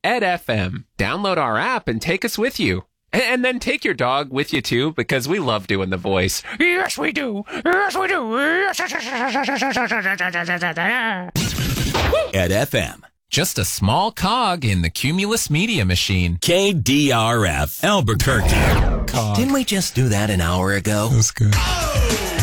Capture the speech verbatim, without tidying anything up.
Ed F M. Download our app and take us with you. And then take your dog with you, too, because we love doing the voice. Yes, we do. Yes, we do. Ed F M. Just a small cog in the Cumulus Media Machine. K D R F, Albuquerque. Cog. Didn't we just do that an hour ago? That was good. Oh!